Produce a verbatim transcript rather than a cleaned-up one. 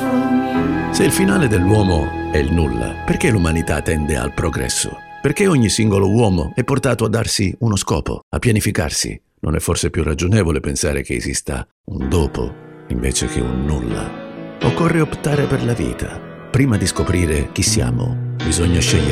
Se il finale dell'uomo è il nulla, perché l'umanità tende al progresso? Perché ogni singolo uomo è portato a darsi uno scopo, a pianificarsi? Non è forse più ragionevole pensare che esista un dopo invece che un nulla? Occorre optare per la vita. Prima di scoprire chi siamo, bisogna scegliere